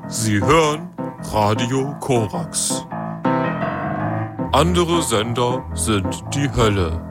Sie hören Radio Korax. Andere Sender sind die Hölle.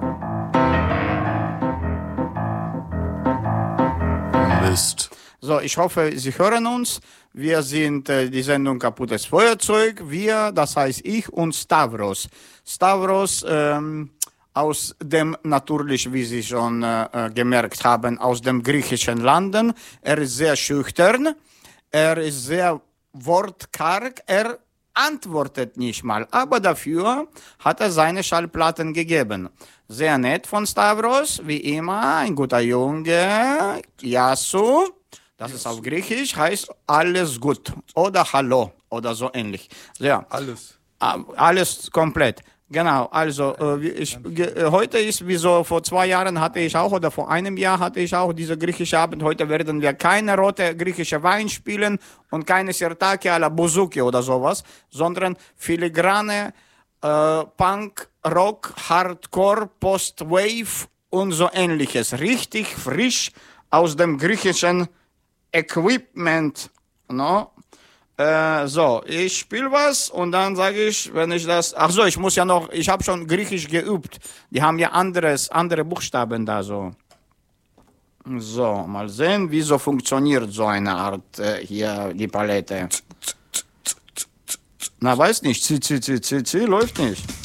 Mist. So, ich hoffe, Sie hören uns. Wir sind die Sendung Kaputtes Feuerzeug. Wir, das heißt ich und Stavros. Stavros, aus dem, natürlich, wie Sie schon gemerkt haben, aus dem griechischen Landen. Er ist sehr schüchtern. Er ist sehr wortkarg. Er antwortet nicht mal. Aber dafür hat er seine Schallplatten gegeben. Sehr nett von Stavros, wie immer. Ein guter Junge. Yasu. Das ist auf Griechisch, heißt alles gut oder Hallo oder so ähnlich. Ja. Alles komplett. Genau, also heute ist wie so, vor 2 Jahren hatte ich auch, oder vor einem Jahr hatte ich auch diese griechische Abend. Heute werden wir keine rote griechische Wein spielen und keine Sirtaki à la Bouzouki oder sowas, sondern filigrane Punk, Rock, Hardcore, Post-Wave und so ähnliches. Richtig frisch aus dem griechischen Equipment, no? So, ich spiele was und dann sage ich, wenn ich das, ach so, ich muss ja noch, ich habe schon Griechisch geübt, die haben ja andere Buchstaben da, so. So, mal sehen, wieso funktioniert so eine Art hier, die Palette. Na, weiß nicht, C, läuft nicht.